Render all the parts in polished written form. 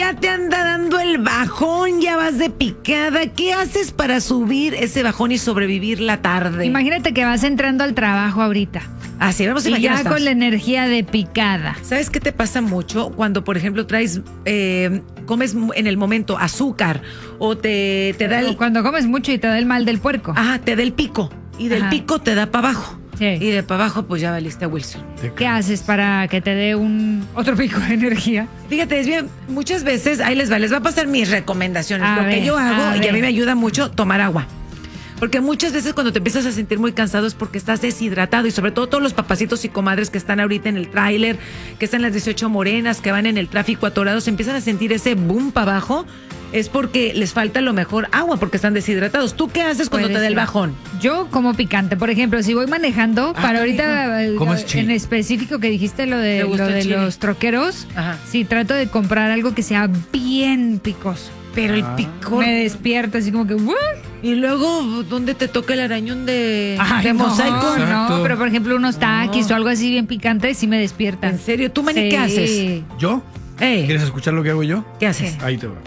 ya te anda dando el bajón, ya vas de picada. ¿Qué haces para subir ese bajón y sobrevivir la tarde? Imagínate que vas entrando al trabajo ahorita. Así, vamos a Y imaginar. ya con la energía de picada. ¿Sabes qué te pasa mucho cuando, por ejemplo, comes en el momento azúcar o te da O cuando comes mucho y te da el mal del puerco. Ajá, te da el pico. Y del pico te da para abajo. Sí. Y de para abajo, pues ya valiste a Wilson. ¿Qué haces para que te dé otro pico de energía? Fíjate, es bien, muchas veces, ahí les va a pasar mis recomendaciones. A Lo que ver, yo hago, a y a mí ver. me ayuda mucho, tomar agua. Porque muchas veces cuando te empiezas a sentir muy cansado es porque estás deshidratado. Y sobre todo todos los papacitos y comadres que están ahorita en el tráiler, que están las 18 morenas, que van en el tráfico atorados, empiezan a sentir ese boom para abajo. Es porque les falta a lo mejor agua, porque están deshidratados. ¿Tú qué haces cuando Puede te da el ser. bajón? Yo como picante, por ejemplo, si voy manejando, para ahorita ¿Comes chile? en específico que dijiste lo de, ¿Te gusta lo el de chile? los troqueros, Ajá. sí trato de comprar algo que sea bien picoso. Pero el picor. Me despierta así como que ¿what? Y luego, ¿dónde te toca el arañón de Ay, mosaico? no, Exacto. pero por ejemplo unos taquis o algo así bien picante sí me despiertan. ¿En serio? ¿Tú, Manny, Sí. qué haces? ¿Yo? ¿Quieres escuchar lo que hago yo? ¿Qué haces? Ahí te va.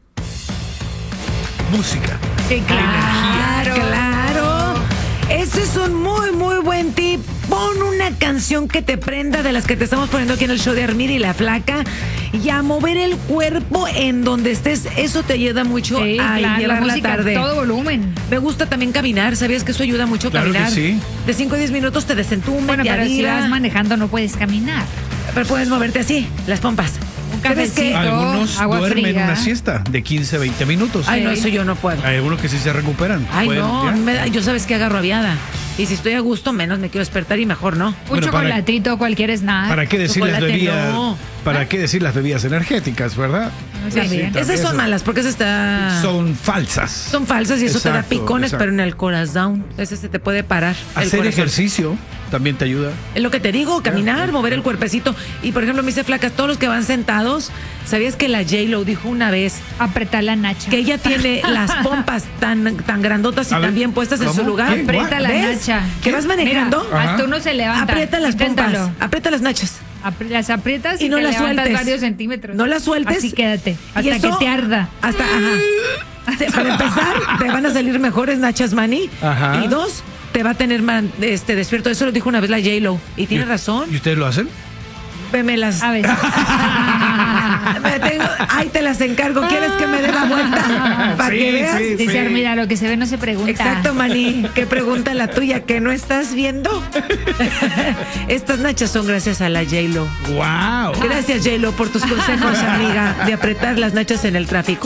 Música. Sí, claro. Claro. Ese es un muy, muy buen tip. Pon una canción que te prenda de las que te estamos poniendo aquí en el show de Armida y la Flaca y a mover el cuerpo en donde estés. Eso te ayuda mucho Sí, a claro, llevar la música a tarde. todo volumen. Me gusta también caminar. ¿Sabías que eso ayuda mucho Claro que caminar? sí. De 5 a 10 minutos te desentumes, Bueno, te pero si avivas, vas manejando no puedes caminar. pero puedes moverte así, las pompas. Un ¿Sabes qué? cafecito, Algunos agua duermen fría. una siesta de 15, 20 minutos. Ay, no, eso yo no puedo. Hay algunos que sí se recuperan. Ay, Pueden, no, ¿ya? yo sabes que agarro aviada. Y si estoy a gusto, menos me quiero despertar y mejor no. Un Bueno, chocolatito, cualquier snack. ¿Para qué decir las chocolate bebidas? no. ¿Para qué decir las bebidas energéticas, verdad? Sí, Esas también son malas porque esas Son falsas. son falsas y eso te da Exacto, picones, exacto. pero en el corazón. Ese se te puede parar. el Hacer corazón. ejercicio también te ayuda. Es lo que te digo, caminar, mover el cuerpecito. Y por ejemplo, me dice Flaca, todos los que van sentados, ¿sabías que la J-Lo dijo una vez Apretar la nacha. que ella tiene las pompas tan grandotas y A ver, tan bien puestas en ¿cómo? su lugar? ¿Qué? Aprieta la ¿Ves? nacha. Que vas manejando, Mira, hasta uno se levanta. aprieta las Inténtalo. pompas, aprieta las nachas. Las aprietas y, Y no te las levantas sueltes. varios centímetros. No las sueltes. Así quédate. Y Hasta eso- que te arda. Hasta, ajá. Para empezar, te van a salir mejores nachas, Manny. Ajá. Y dos, te va a tener despierto. Eso lo dijo una vez la J-Lo. Y tiene razón. ¿Y ustedes lo hacen? Vémelas. A veces. Ahí te las encargo. ¿Quieres que me dé la vuelta? Para Sí, que veas. sí. Dice Armida, lo que se ve no se pregunta. Exacto, Manny. ¿Qué pregunta la tuya que no estás viendo? Estas nachas son gracias a la J-Lo. ¡Wow! Gracias, J-Lo, por tus consejos, amiga, de apretar las nachas en el tráfico.